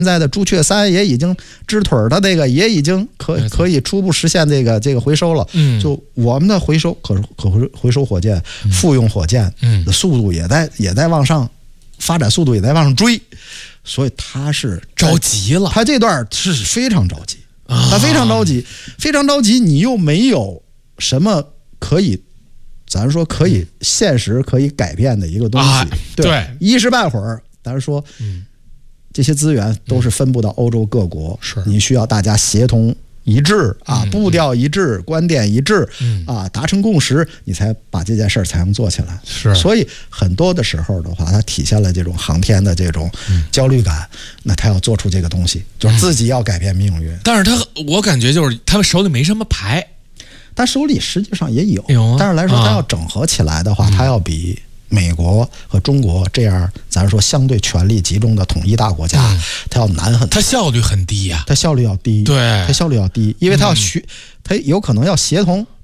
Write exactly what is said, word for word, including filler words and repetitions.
在的朱雀三也已经支腿的这个也已经可可以初步实现这个这个回收了。 嗯， 就我们的回收可可回回收火箭、复用火箭的速度也在也在往上发展，速度也在往上追，所以他是着急了。 他这段是非常着急，他非常着急，非常着急。你又没有什么可以，咱说可以现实可以改变的一个东西， 啊、 对， 对一时半会儿，咱说， 嗯。 这些资源都是分布到欧洲各国， 是你需要大家协同一致啊， 嗯、 步调一致，嗯、观点一致， 嗯、 啊，达成共识，你才把这件事儿才能做起来。 是， 所以很多的时候的话，它体现了这种航天的这种焦虑感。嗯、那他要做出这个东西，就是自己要改变命运。 嗯、但是他，我感觉就是他们手里没什么牌， 他手里实际上也有， 有啊、 但是来说，他要整合起来的话，他、啊、要比美国和中国这样，咱说相对权力集中的统一大国家，嗯、它要难很多， 它效率很低呀、啊， 它效率要低， 对， 它效率要低，因为它要学，它、嗯、有可能要协同